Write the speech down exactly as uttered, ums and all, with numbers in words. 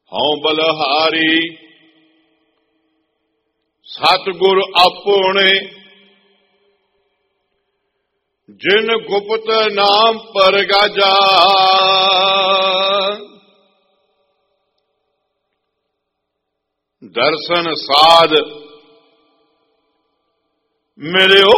ਹਉ ਬਲਹਾਰੀ ਸਤਿਗੁਰ ਆਪੋਣੇ ਜਿਨ ਗੁਪਤ ਨਾਮ ਪਰਗਾਜਾ। ਦਰਸ਼ਨ ਸਾਧ ਮਿਲਿਓ